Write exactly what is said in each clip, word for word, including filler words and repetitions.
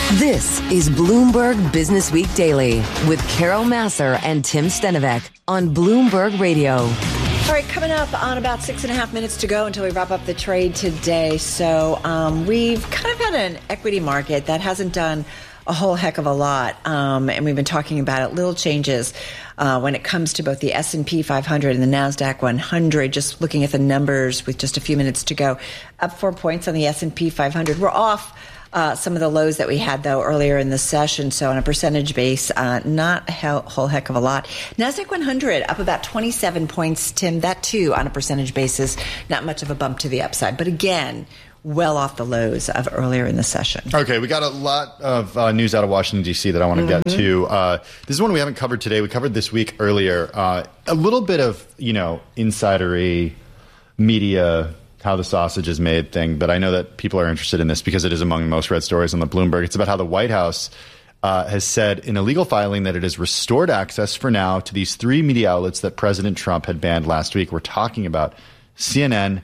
This is Bloomberg Business Week Daily with Carol Massar and Tim Stenovec on Bloomberg Radio. All right, coming up on about six and a half minutes to go until we wrap up the trade today. So um, we've kind of had an equity market that hasn't done a whole heck of a lot. Um, and we've been talking about it, little changes uh, when it comes to both the S and P five hundred and the NASDAQ one hundred. Just looking at the numbers with just a few minutes to go. Up four points on the S and P five hundred. We're off Uh, some of the lows that we had, though, earlier in the session. So on a percentage base, uh, not a hell, whole heck of a lot. NASDAQ one hundred up about twenty-seven points, Tim. That, too, on a percentage basis, not much of a bump to the upside. But again, well off the lows of earlier in the session. Okay, we got a lot of uh, news out of Washington, D C that I want to mm-hmm. get to. Uh, this is one we haven't covered today. We covered this week earlier. Uh, a little bit of, you know, insidery media, how the sausage is made thing, but I know that people are interested in this because it is among the most read stories on the Bloomberg. It's about how the White House uh, has said in a legal filing that it has restored access for now to these three media outlets that President Trump had banned last week. We're talking about C N N,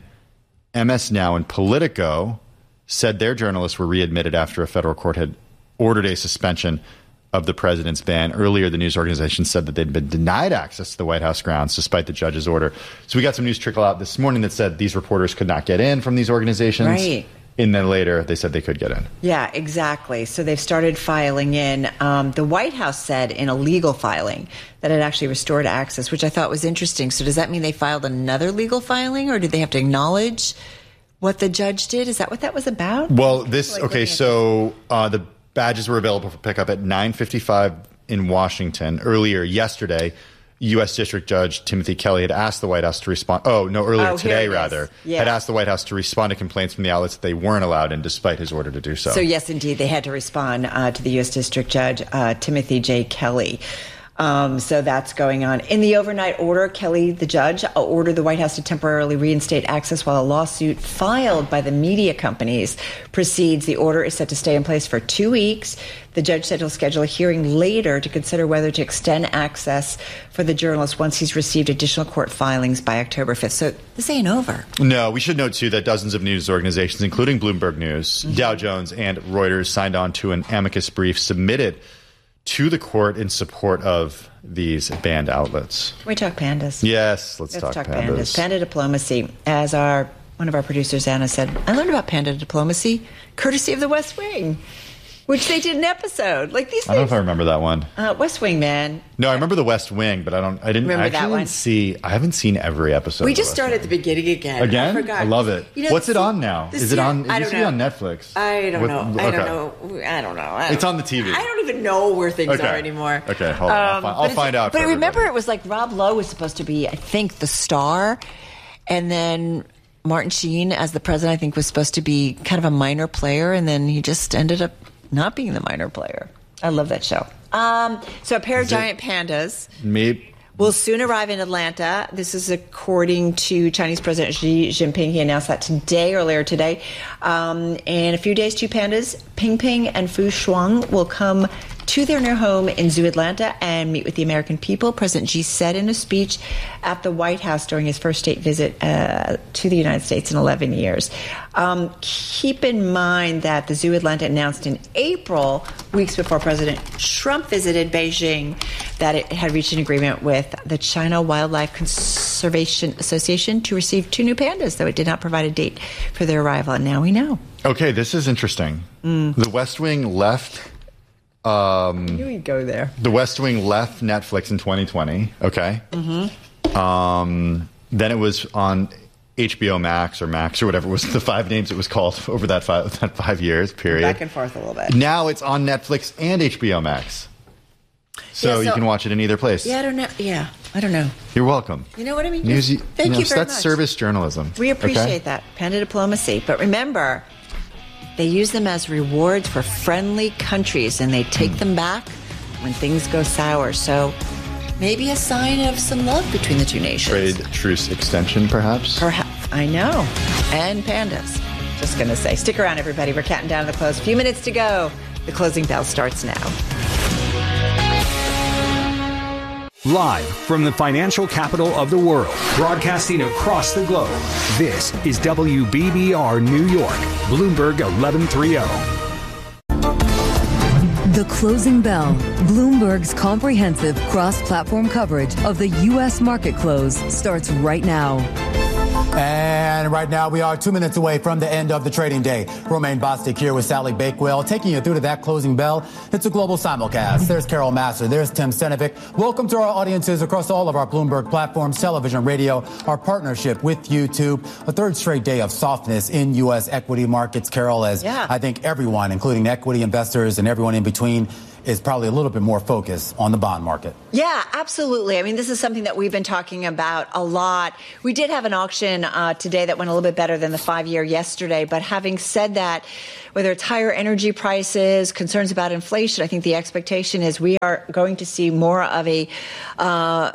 M S Now, and Politico. Said their journalists were readmitted after a federal court had ordered a suspension of the president's ban. Earlier, the news organization said that they'd been denied access to the White House grounds despite the judge's order. So we got some news trickle out this morning that said these reporters could not get in from these organizations. Right. And then later, they said they could get in. Yeah, exactly. So they've started filing in. Um, the White House said in a legal filing that it actually restored access, which I thought was interesting. So does that mean they filed another legal filing, or did they have to acknowledge what the judge did? Is that what that was about? Well, this, like, okay, so uh, the badges were available for pickup at nine fifty-five in Washington. Earlier yesterday, U S District Judge Timothy Kelly had asked the White House to respond. Oh, no, earlier oh, today, rather, yeah. had asked the White House to respond to complaints from the outlets that they weren't allowed in despite his order to do so. So, yes, indeed, they had to respond uh, to the U S District Judge uh, Timothy J. Kelly. Um, so that's going on. In the overnight order, Kelly, the judge, ordered the White House to temporarily reinstate access while a lawsuit filed by the media companies proceeds. The order is set to stay in place for two weeks. The judge said he'll schedule a hearing later to consider whether to extend access for the journalists once he's received additional court filings by October fifth. So this ain't over. No, we should note, too, that dozens of news organizations, including Bloomberg News, mm-hmm. Dow Jones, and Reuters, signed on to an amicus brief submitted to the court in support of these banned outlets. Can we talk pandas? Yes, let's, let's talk, talk pandas. pandas. Panda diplomacy. As our one of our producers, Anna, said, I learned about panda diplomacy courtesy of the West Wing, which they did an episode. Like these things. I don't know if I remember that one. Uh, West Wing, man. No, I remember the West Wing, but I don't. I didn't. Remember I actually that one? Didn't see. I haven't seen every episode. We of just West started Wing. at the beginning again. Again, I forgot. I love it. You know, What's it on now? Is it on? It I used don't to be know. on Netflix. I don't With, know. okay. I don't know. I don't know. I don't it's on the T V. I don't even know where things okay. are anymore. Okay, hold on. I'll, Um, find, I'll find out. But for remember, everybody. it was like Rob Lowe was supposed to be, I think, the star, and then Martin Sheen as the president, I think, was supposed to be kind of a minor player, and then he just ended up not being the minor player. I love that show. Um, so a pair of Is giant it, pandas maybe, will soon arrive in Atlanta. This is according to Chinese President Xi Jinping. He announced that today, earlier today. Um, in a few days, two pandas, Ping Ping and Fu Shuang, will come to their new home in Zoo, Atlanta, and meet with the American people. President Xi said in a speech at the White House during his first state visit uh, to the United States in eleven years. Um, keep in mind that the Zoo Atlanta announced in April, weeks before President Trump visited Beijing, that it had reached an agreement with the China Wildlife Conservation Association to receive two new pandas, though it did not provide a date for their arrival. And now we know. Okay, this is interesting. Mm. The West Wing left... Um, I knew we'd go there. The West Wing left Netflix in twenty twenty. Okay. Mm-hmm. Um, then it was on H B O Max or Max or whatever was the five names it was called over that five, that five years period. Back and forth a little bit. Now it's on Netflix and H B O Max. So, yeah, so you can watch it in either place. Yeah, I don't know. Yeah, I don't know. You're welcome. You know what I mean? News, Thank you, know, you very that's much. Service journalism. We appreciate okay? that. Panda diplomacy. But remember, they use them as rewards for friendly countries, and they take them back when things go sour. So maybe a sign of some love between the two nations. Trade truce extension, perhaps? Perhaps. I know. And pandas. Just going to say. Stick around, everybody. We're counting down to the close. A few minutes to go. The closing bell starts now. Live from the financial capital of the world, broadcasting across the globe, this is W B B R New York, Bloomberg eleven thirty. The Closing Bell, Bloomberg's comprehensive cross-platform coverage of the U S market close, starts right now. And right now, we are two minutes away from the end of the trading day. Romaine Bostick here with Sally Bakewell, taking you through to that closing bell. It's a global simulcast. There's Carol Massar. There's Tim Stenovic. Welcome to our audiences across all of our Bloomberg platforms, television, radio, our partnership with YouTube. A third straight day of softness in U S equity markets, Carol, as yeah. I think everyone, including equity investors and everyone in between, is probably a little bit more focused on the bond market. Yeah, absolutely. I mean, this is something that we've been talking about a lot. We did have an auction uh, today that went a little bit better than the five-year yesterday. But having said that, whether it's higher energy prices, concerns about inflation, I think the expectation is we are going to see more of a uh,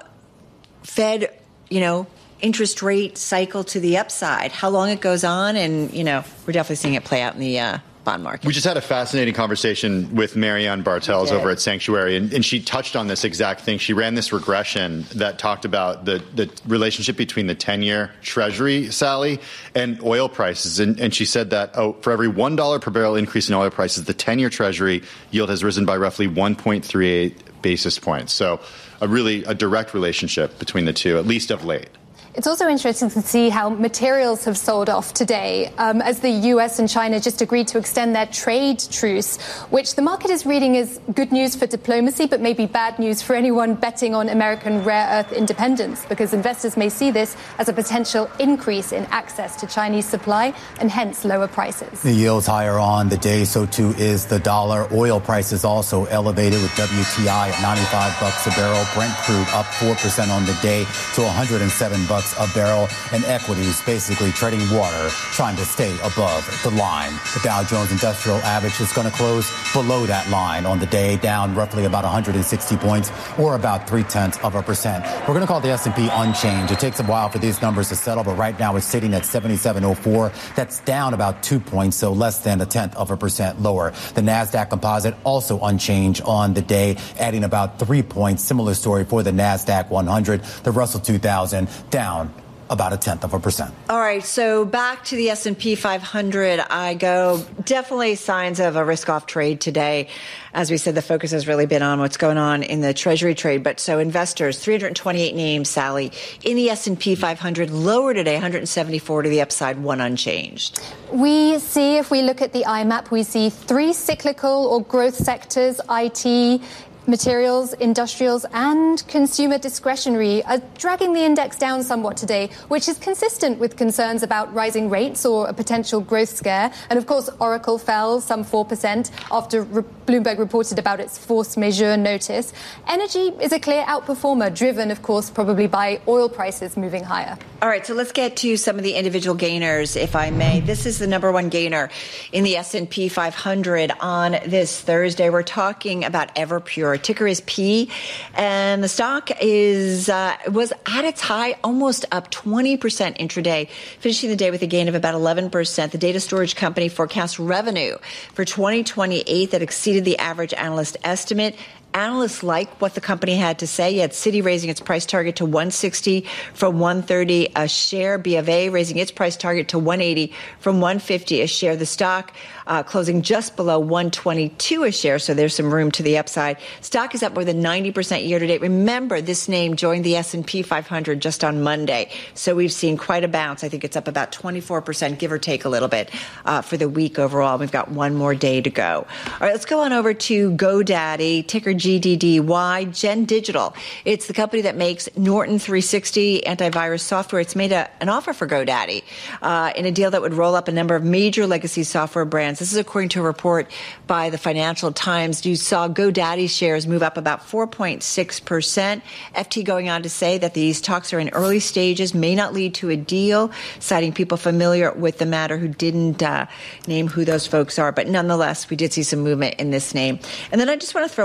Fed, you know, interest rate cycle to the upside. How long it goes on, and, you know, we're definitely seeing it play out in the uh bond market. We just had a fascinating conversation with Marianne Bartels over at Sanctuary, and, and she touched on this exact thing. She ran this regression that talked about the, the relationship between the ten-year Treasury, Sally, and oil prices. And, and she said that, oh, for every one dollar per barrel increase in oil prices, the ten-year Treasury yield has risen by roughly one point three eight basis points. So a really a direct relationship between the two, at least of late. It's also interesting to see how materials have sold off today um, as the U S and China just agreed to extend their trade truce, which the market is reading as good news for diplomacy, but maybe bad news for anyone betting on American rare earth independence, because investors may see this as a potential increase in access to Chinese supply and hence lower prices. The yield's higher on the day, so too is the dollar. Oil prices also elevated with W T I at ninety-five bucks a barrel. Brent crude up four percent on the day to one hundred seven bucks a barrel, and equities basically treading water, trying to stay above the line. The Dow Jones Industrial Average is going to close below that line on the day, down roughly about one hundred sixty points, or about three-tenths of a percent. We're going to call the S and P unchanged. It takes a while for these numbers to settle, but right now it's sitting at seventy-seven oh four. That's down about two points, so less than a tenth of a percent lower. The NASDAQ Composite also unchanged on the day, adding about three points. Similar story for the NASDAQ one hundred. The Russell two thousand down about a tenth of a percent. All right, so back to the S and P five hundred I go. Definitely signs of a risk-off trade today. As we said, the focus has really been on what's going on in the Treasury trade. But so investors, three hundred twenty-eight names, Sally, in the S and P five hundred, lower today, one hundred seventy-four to the upside, one unchanged. We see, if we look at the I MAP, we see three cyclical or growth sectors, I T, materials, industrials, and consumer discretionary are dragging the index down somewhat today, which is consistent with concerns about rising rates or a potential growth scare. And of course, Oracle fell some four percent after Re- Bloomberg reported about its force majeure notice. Energy is a clear outperformer, driven, of course, probably by oil prices moving higher. All right, so let's get to some of the individual gainers, if I may. This is the number one gainer in the S and P five hundred on this Thursday. We're talking about Everpure. Ticker is P, and the stock is uh, was at its high, almost up twenty percent intraday, finishing the day with a gain of about eleven percent. The data storage company forecasts revenue for twenty twenty-eight that exceeded the average analyst estimate. Analysts like what the company had to say. You had Citi raising its price target to one sixty from one thirty a share. B of A raising its price target to one eighty from one fifty a share. The stock uh, closing just below one twenty-two a share, so there's some room to the upside. Stock is up more than ninety percent year to date. Remember, this name joined the S and P five hundred just on Monday, so we've seen quite a bounce. I think it's up about twenty-four percent, give or take a little bit, uh, for the week overall. We've got one more day to go. All right, let's go on over to GoDaddy, ticker G D D Y, Gen Digital. It's the company that makes Norton three sixty antivirus software. It's made a, an offer for GoDaddy uh, in a deal that would roll up a number of major legacy software brands. This is according to a report by the Financial Times. You saw GoDaddy shares move up about four point six percent. F T going on to say that these talks are in early stages, may not lead to a deal, citing people familiar with the matter who didn't uh, name who those folks are. But nonetheless, we did see some movement in this name. And then I just want to throw one more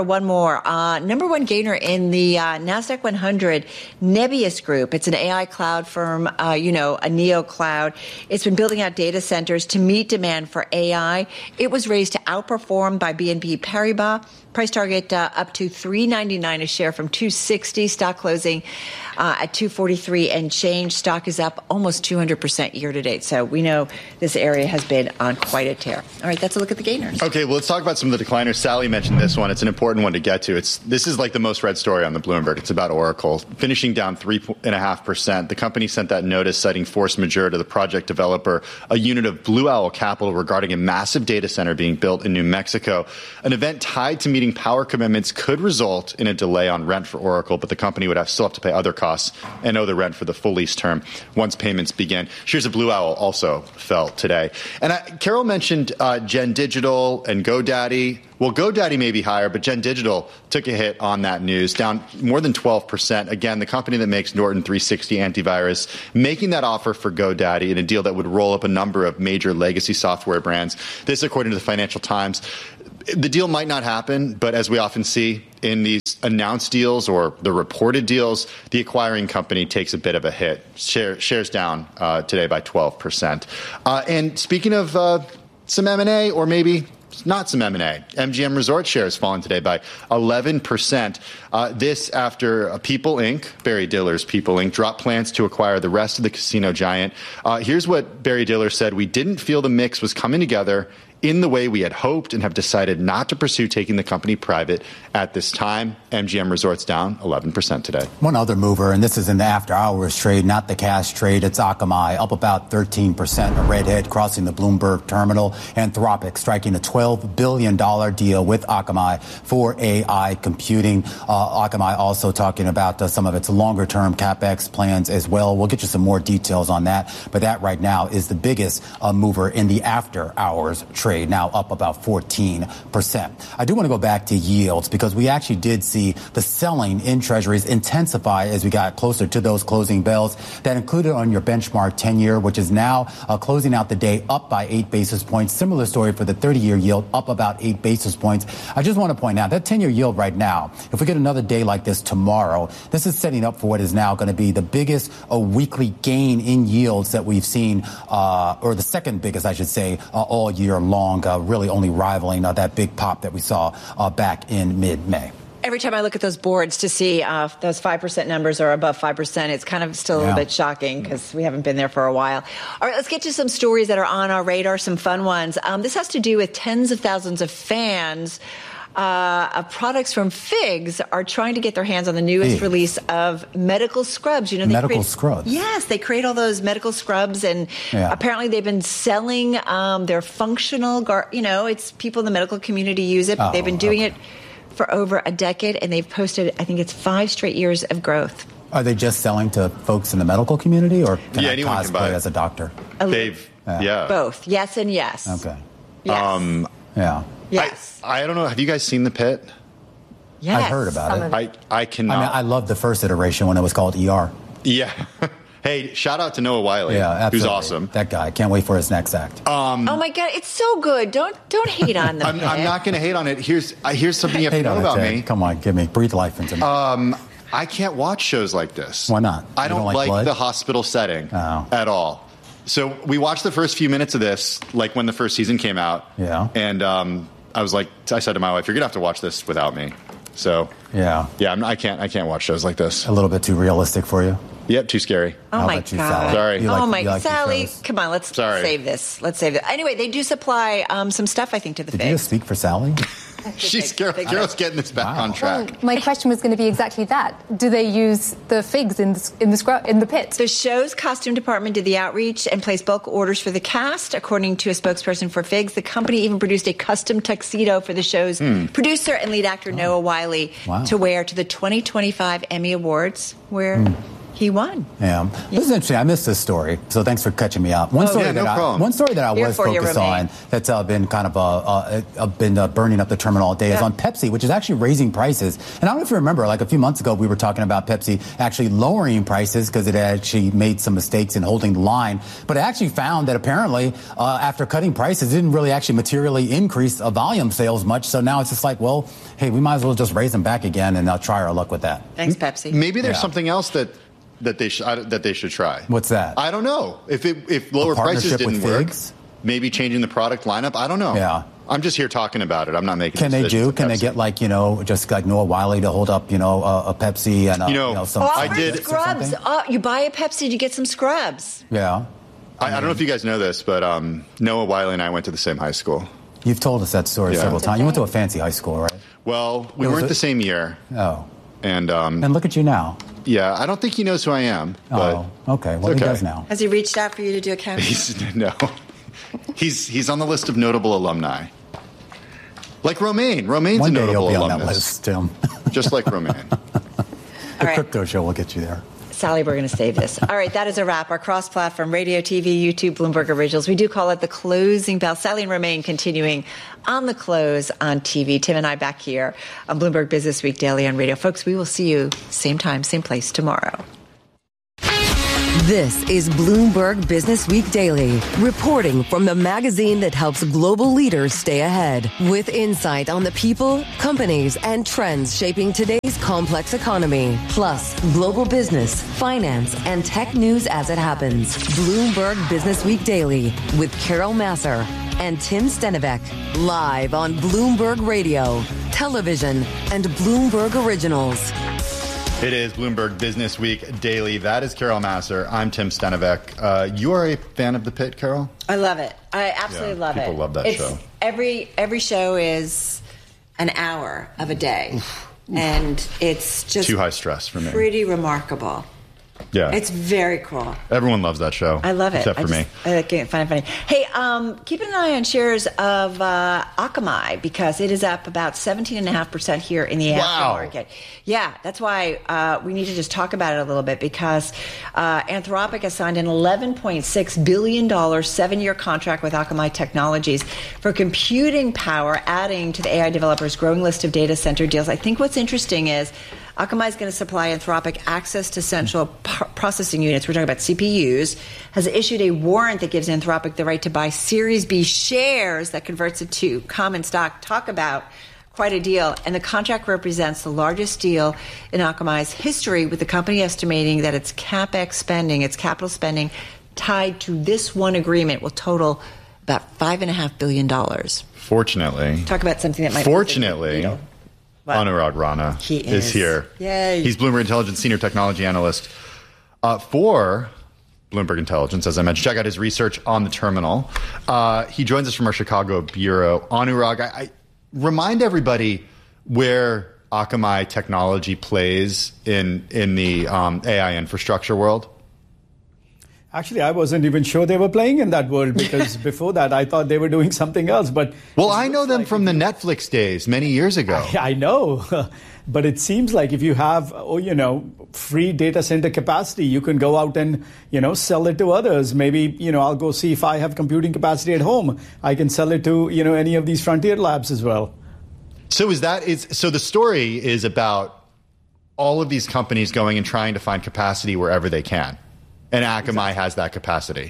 more. Uh, number one gainer in the uh, NASDAQ one hundred, Nebius Group. It's an A I cloud firm, uh, you know, a neo cloud. It's been building out data centers to meet demand for A I. It was raised to outperform by B N P Paribas. Price target uh, up to three ninety-nine a share from two sixty. Stock closing uh, at two forty-three and change. Stock is up almost two hundred percent year to date. So we know this area has been on quite a tear. All right, that's a look at the gainers. Okay, well, let's talk about some of the decliners. Sally mentioned this one. It's an important one to get to. It's This is like the most read story on the Bloomberg. It's about Oracle, finishing down three point five percent. The company sent that notice citing force majeure to the project developer, a unit of Blue Owl Capital, regarding a massive data center being built in New Mexico. An event tied to meeting power commitments could result in a delay on rent for Oracle, but the company would have, still have to pay other costs and owe the rent for the full lease term once payments begin. Shares of Blue Owl also fell today. And I, Carol mentioned uh, Gen Digital and GoDaddy. Well, GoDaddy may be higher, but Gen Digital took a hit on that news, down more than twelve percent. Again, the company that makes Norton three sixty antivirus, making that offer for GoDaddy in a deal that would roll up a number of major legacy software brands. This, according to the Financial Times. The deal might not happen, but as we often see in these announced deals or the reported deals, the acquiring company takes a bit of a hit. Share, shares down uh, today by twelve percent. Uh, and speaking of uh, some M and A, or maybe not some M and A, M G M Resort shares fallen today by eleven percent. Uh, this after uh, People Incorporated, Barry Diller's People Incorporated, dropped plans to acquire the rest of the casino giant. Uh, here's what Barry Diller said. We didn't feel the mix was coming together in the way we had hoped and have decided not to pursue taking the company private at this time. M G M Resorts down eleven percent today. One other mover, and this is in the after-hours trade, not the cash trade. It's Akamai, up about thirteen percent. A redhead crossing the Bloomberg terminal. Anthropic striking a twelve billion dollars deal with Akamai for A I computing. Uh, Akamai also talking about uh, some of its longer-term CapEx plans as well. We'll get you some more details on that, but that right now is the biggest uh, mover in the after-hours trade, now up about fourteen percent. I do want to go back to yields because we actually did see the selling in treasuries intensify as we got closer to those closing bells. That included on your benchmark ten-year, which is now uh, closing out the day up by eight basis points. Similar story for the thirty-year yield, up about eight basis points. I just want to point out that ten-year yield right now, if we get another day like this tomorrow, this is setting up for what is now going to be the biggest uh, weekly gain in yields that we've seen, uh, or the second biggest, I should say, uh, all year long, uh, really only rivaling uh, that big pop that we saw uh, back in mid-May. Every time I look at those boards to see uh, if those five percent numbers are above five percent, it's kind of still a yeah. little bit shocking because we haven't been there for a while. All right, let's get to some stories that are on our radar, some fun ones. Um, this has to do with tens of thousands of fans uh, of products from Figs are trying to get their hands on the newest Figs. release of medical scrubs. You know, they medical create, scrubs. Yes, they create all those medical scrubs, and yeah. apparently they've been selling um, their functional, gar- you know, it's people in the medical community use it. But oh, they've been doing okay. it for over a decade, and they've posted, I think it's five straight years of growth. Are they just selling to folks in the medical community, or can yeah, I anyone cosplay can buy it. as a doctor? They've, yeah. yeah. Both. Yes and yes. Okay. Yes. Um, yeah. Yes. I, I don't know. Have you guys seen The Pit? Yes. I've heard about it. I, I cannot. I mean, I love the first iteration when it was called E R. Yeah. Hey, shout out to Noah Wiley, yeah, absolutely. who's awesome. That guy. Can't wait for his next act. Um, oh my God, it's so good. Don't don't hate on them. I'm, I'm not going to hate on it. Here's uh, here's something you have to know about me. Come on, give me breathe life into me. Um, I can't watch shows like this. Why not? I don't, don't like, like the hospital setting oh. at all. So we watched the first few minutes of this, like when the first season came out. Yeah. And um, I was like, I said to my wife, "You're gonna have to watch this without me." So yeah, yeah, I'm, I can't I can't watch shows like this. A little bit too realistic for you. Yep, too scary. Oh, How my about you, God. Sally? Sorry. You like- oh, my you like Sally, shows? come on, let's Sorry. save this. Let's save it. Anyway, they do supply um, some stuff, I think, to the Did Figs. you just speak for Sally? She's Carol, Carol's getting this back Wow. on track. Well, my question was going to be exactly that. Do they use the figs in the in the scrub, in the pit? The show's costume department did the outreach and placed bulk orders for the cast. According to a spokesperson for Figs, the company even produced a custom tuxedo for the show's mm. producer and lead actor oh. Noah Wiley wow. to wear to the twenty twenty-five Emmy Awards, where mm. He won. Yeah. This is interesting. I missed this story, so thanks for catching me up. One oh, story yeah, that no I, problem. one story that I Here was for you, focused Romaine. on that's uh, been kind of uh, uh, uh, been uh, burning up the terminal all day yeah. is on Pepsi, which is actually raising prices. And I don't know if you remember, like a few months ago, we were talking about Pepsi actually lowering prices because it actually made some mistakes in holding the line. But it actually found that apparently uh, after cutting prices, it didn't really actually materially increase uh, volume sales much. So now it's just like, well, hey, we might as well just raise them back again and uh, try our luck with that. Thanks, Pepsi. Maybe there's Yeah. something else that that they sh- I, that they should try. What's that? I don't know. If it, if lower A prices partnership didn't with work, Figs? maybe changing the product lineup. I don't know. Yeah. I'm just here talking about it. I'm not making. Can they decisions do? with Can they Pepsi. get like, you know, just like Noah Wiley to hold up, you know, a, a Pepsi and uh, You know, you know some Oh, I free did- scrubs. Oh, you buy a Pepsi to get some scrubs. Yeah. I, I don't know if you guys know this, but um, Noah Wiley and I went to the same high school. You've told us that story Yeah. several That's times. You went to a fancy high school, right? Well, we Was weren't it- the same year, Oh. and um, And look at you now. yeah, I don't think he knows who I am. But Oh, okay. Well, it's he okay. does now. Has he reached out for you to do a cameo? He's no, he's he's on the list of notable alumni. Like Romaine. Romaine's One a day notable you'll be on alumnus. that list, Tim. Just like Romaine. The All right. crypto show will get you there. Sally, we're going to save this. All right, that is a wrap. Our cross-platform radio, T V, YouTube, Bloomberg Originals. We do call it the closing bell. Sally and Romaine continuing on the close on T V. Tim and I back here on Bloomberg Business Week Daily on radio. Folks, we will see you same time, same place tomorrow. This is Bloomberg Business Week Daily, reporting from the magazine that helps global leaders stay ahead, with insight on the people, companies, and trends shaping today's complex economy, plus global business, finance, and tech news as it happens. Bloomberg Business Week Daily with Carol Masser and Tim Stenivek, live on Bloomberg Radio, television, and Bloomberg Originals. It is Bloomberg Business Week Daily. That is Carol Masser. I'm Tim Stenivek. Uh, you are a fan of the Pit, Carol? I love it. I absolutely Yeah, love people it. love that It's- show. Every every show is an hour of a day, and it's just Too high stress for me. pretty remarkable. Yeah. It's very cool. Everyone loves that show. I love it. Except I for just, me. I like it. Funny, funny. Hey, um, keep an eye on shares of uh, Akamai because it is up about seventeen point five percent here in the Wow. aftermarket. Yeah, that's why uh, we need to just talk about it a little bit because uh, Anthropic has signed an eleven point six billion dollars seven-year contract with Akamai Technologies for computing power, adding to the A I developers' growing list of data center deals. I think what's interesting is Akamai is going to supply Anthropic access to central p- processing units. We're talking about C P Us. Has issued a warrant that gives Anthropic the right to buy Series B shares that converts it to common stock. Talk about quite a deal. And the contract represents the largest deal in Akamai's history, with the company estimating that its CapEx spending, its capital spending, tied to this one agreement will total about five and a half billion dollars. Fortunately. Talk about something that might. Fortunately. You know, what? Anurag Rana He is. is. here. Yay. He's Bloomberg Intelligence Senior Technology Analyst uh, for Bloomberg Intelligence, as I mentioned. Check out his research on the terminal. Uh, he joins us from our Chicago bureau. Anurag, I, I remind everybody where Akamai technology plays in, in the um, A I infrastructure world. Actually, I wasn't even sure they were playing in that world because before that, I thought they were doing something else. But Well, I know them from the Netflix days many years ago. I know, but it seems like if you have, oh, you know, free data center capacity, you can go out and, you know, sell it to others. Maybe, you know, I'll go see if I have computing capacity at home. I can sell it to, you know, any of these frontier labs as well. So is that is so the story is about all of these companies going and trying to find capacity wherever they can. And Akamai exactly. has that capacity.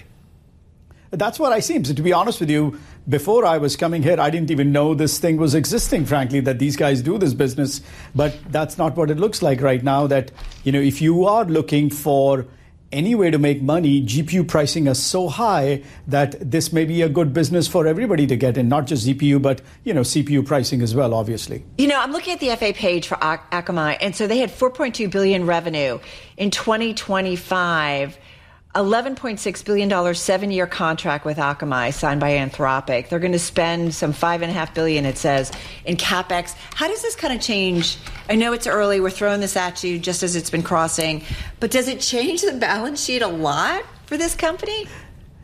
That's what I see. So to be honest with you, before I was coming here, I didn't even know this thing was existing, frankly, that these guys do this business. But that's not what it looks like right now, that, you know, if you are looking for any way to make money, G P U pricing is so high that this may be a good business for everybody to get in, not just G P U, but, you know, C P U pricing as well, obviously. You know, I'm looking at the F A page for Ak- Akamai, and so they had four point two billion dollars revenue in twenty twenty-five. eleven point six billion dollars seven-year contract with Akamai signed by Anthropic. They're going to spend some five and a half billion, it says, in CapEx. How does this kind of change? I know it's early. We're throwing this at you just as it's been crossing. But does it change the balance sheet a lot for this company?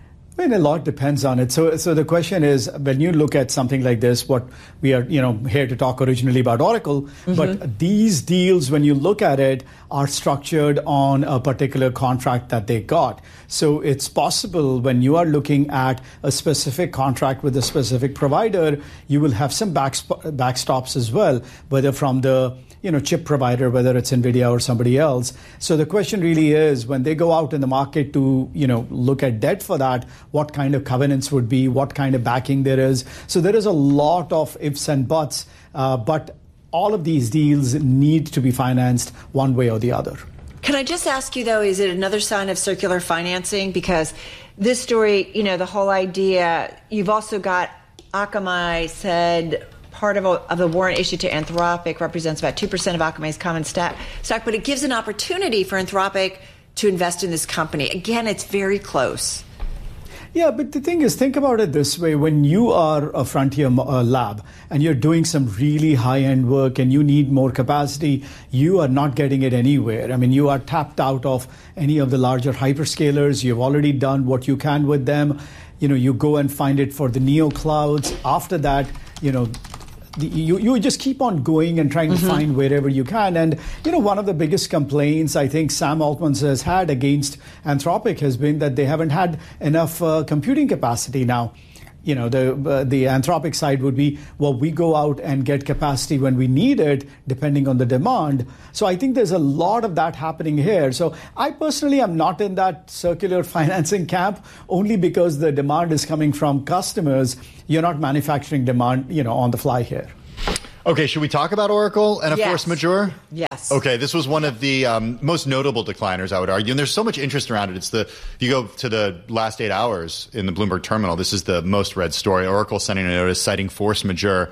I mean, a lot depends on it. So, so the question is, when you look at something like this, what we are, you know, here to talk originally about Oracle, mm-hmm. but these deals, when you look at it, are structured on a particular contract that they got. So it's possible when you are looking at a specific contract with a specific provider, you will have some backsp- backstops as well, whether from the you know, chip provider, whether it's NVIDIA or somebody else. So the question really is, when they go out in the market to, you know, look at debt for that, what kind of covenants would be, what kind of backing there is. So there is a lot of ifs and buts, uh, but all of these deals need to be financed one way or the other. Can I just ask you, though, is it another sign of circular financing? Because this story, you know, the whole idea, you've also got Akamai said part of, a, of the warrant issued to Anthropic represents about two percent of Akamai's common stock, but it gives an opportunity for Anthropic to invest in this company. Again, it's very close. Yeah, but the thing is, think about it this way. When you are a frontier uh, lab and you're doing some really high-end work and you need more capacity, you are not getting it anywhere. I mean, you are tapped out of any of the larger hyperscalers. You've already done what you can with them. You know, you go and find it for the neo clouds. After that, you know, The, you, you just keep on going and trying mm-hmm. to find wherever you can. And, you know, one of the biggest complaints I think Sam Altman has had against Anthropic has been that they haven't had enough uh, computing capacity. Now, you know, the uh, the Anthropic side would be, well, we go out and get capacity when we need it, depending on the demand. So I think there's a lot of that happening here. So I personally am not in that circular financing camp, only because the demand is coming from customers. You're not manufacturing demand, you know, on the fly here. Okay, should we talk about Oracle and a yes. force majeure? Yes. Okay, this was one of the um, most notable decliners, I would argue. And there's so much interest around it. It's the, if you go to the last eight hours in the Bloomberg terminal, this is the most read story. Oracle sending a notice citing force majeure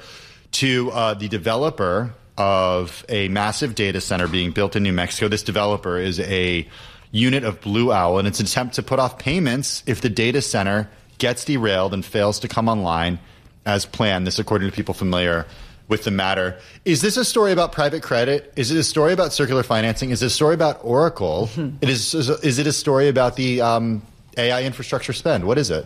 to uh, the developer of a massive data center being built in New Mexico. This developer is a unit of Blue Owl, and it's an attempt to put off payments if the data center gets derailed and fails to come online as planned. This, according to people familiar with the matter. Is this a story about private credit? Is it a story about circular financing? Is it a story about Oracle? Mm-hmm. It is, is it a story about the um, A I infrastructure spend? What is it?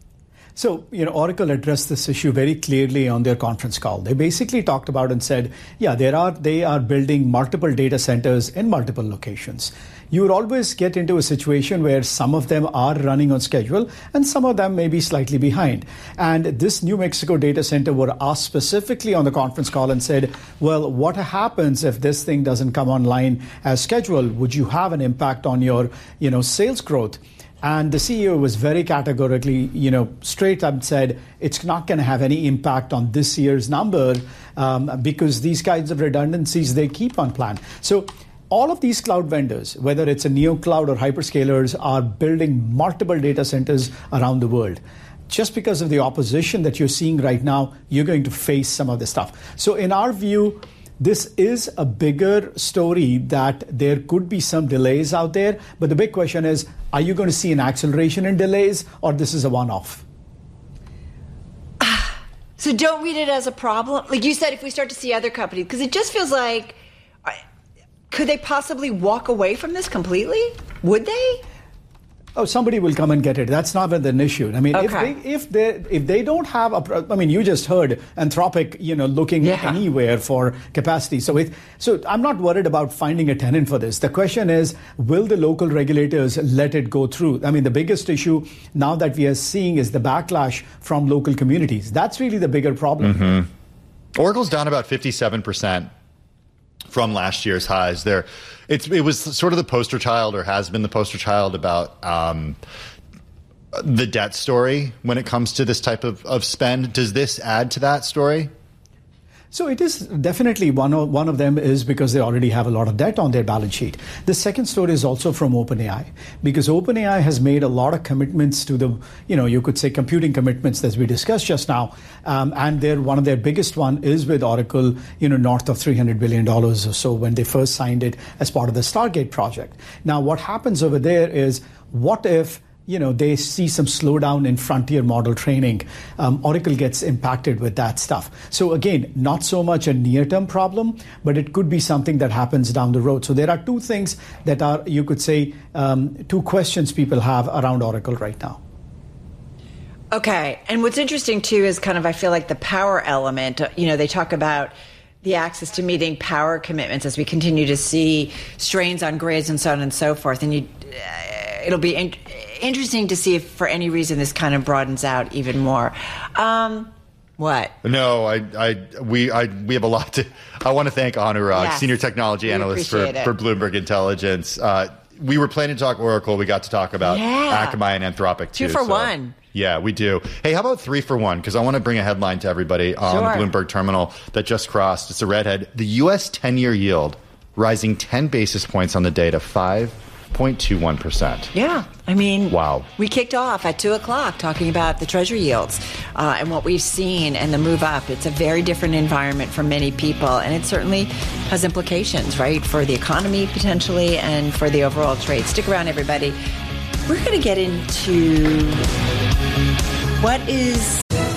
So, you know, Oracle addressed this issue very clearly on their conference call. They basically talked about and said, yeah, there are they are building multiple data centers in multiple locations. You would always get into a situation where some of them are running on schedule and some of them may be slightly behind. And this New Mexico data center were asked specifically on the conference call and said, well, what happens if this thing doesn't come online as scheduled? Would you have an impact on your, you know, sales growth? And the C E O was very categorically, you know, straight up said it's not going to have any impact on this year's number um, because these kinds of redundancies, they keep on plan. So all of these cloud vendors, whether it's a neo cloud or hyperscalers, are building multiple data centers around the world. Just because of the opposition that you're seeing right now, you're going to face some of this stuff. So in our view, this is a bigger story that there could be some delays out there. But the big question is, are you going to see an acceleration in delays, or this is a one-off? So don't read it as a problem. Like you said, if we start to see other companies, because it just feels like, could they possibly walk away from this completely? Would they? Oh, somebody will come and get it. That's not an issue. I mean, okay. if they if they if they don't have a, I mean, you just heard Anthropic, you know, looking yeah. anywhere for capacity. So it, so I'm not worried about finding a tenant for this. The question is, will the local regulators let it go through? I mean, the biggest issue now that we are seeing is the backlash from local communities. That's really the bigger problem. Mm-hmm. Oracle's down about fifty-seven percent. From last year's highs. There, it's it was sort of the poster child, or has been the poster child, about um, the debt story when it comes to this type of, of spend. Does this add to that story? So it is definitely one of one of them is because they already have a lot of debt on their balance sheet. The second story is also from OpenAI, because OpenAI has made a lot of commitments to the, you know, you could say computing commitments as we discussed just now, um, and their one of their biggest one is with Oracle, you know, north of three hundred billion dollars or so when they first signed it as part of the Stargate project. Now, what happens over there is, what if, you know, they see some slowdown in frontier model training? Um, Oracle gets impacted with that stuff. So again, not so much a near-term problem, but it could be something that happens down the road. So there are two things that are, you could say, um, two questions people have around Oracle right now. Okay. And what's interesting, too, is kind of, I feel like the power element, you know, they talk about the access to meeting power commitments as we continue to see strains on grids and so on and so forth. And you, uh, it'll be in- interesting to see if for any reason this kind of broadens out even more. Um, what? No, I, I, we, I, we have a lot to. I want to thank Anurag, Yes. senior technology We analyst for, appreciate it. for Bloomberg Intelligence. Uh, we were planning to talk Oracle. We got to talk about Yeah. Akamai and Anthropic too. Two for so- one. Yeah, we do. Hey, how about three for one? Because I want to bring a headline to everybody on Sure. the Bloomberg terminal that just crossed. It's a redhead. The U S ten-year yield rising ten basis points on the day to five point two one percent. Yeah. I mean, Wow. We kicked off at two o'clock talking about the Treasury yields uh, and what we've seen and the move up. It's a very different environment for many people, and it certainly has implications, right, for the economy potentially and for the overall trade. Stick around, everybody. We're going to get into what is